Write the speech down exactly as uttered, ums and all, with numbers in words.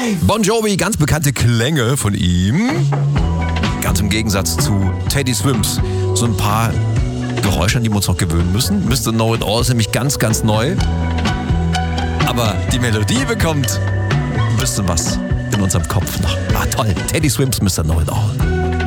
Bon Jovi, ganz bekannte Klänge von ihm. Ganz im Gegensatz zu Teddy Swims. So ein paar Geräusche, an die wir uns noch gewöhnen müssen. Mister Know It All ist nämlich ganz, ganz neu. Aber die Melodie bekommt ein bisschen was in unserem Kopf noch. Ah, toll. Teddy Swims, Mister Know It All.